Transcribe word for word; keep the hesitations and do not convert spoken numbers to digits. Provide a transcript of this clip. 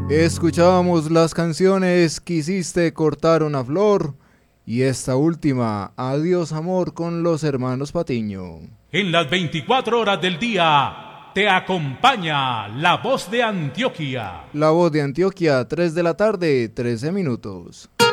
Escuchábamos las canciones Quisiste cortar una flor y esta última, Adiós amor, con los hermanos Patiño. En las veinticuatro horas del día te acompaña La Voz de Antioquia. La Voz de Antioquia, tres de la tarde, trece minutos.